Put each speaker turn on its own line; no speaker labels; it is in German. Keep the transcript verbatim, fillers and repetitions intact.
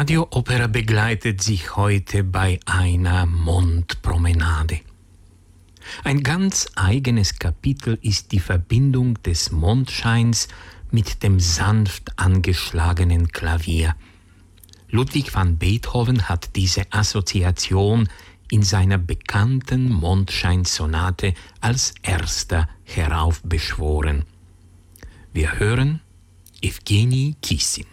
Radiooper begleitet sich heute bei einer Mondpromenade. Ein ganz eigenes Kapitel ist die Verbindung des Mondscheins mit dem sanft angeschlagenen Klavier. Ludwig van Beethoven hat diese Assoziation in seiner bekannten Mondscheinsonate als erster heraufbeschworen. Wir hören Evgeny Kissin.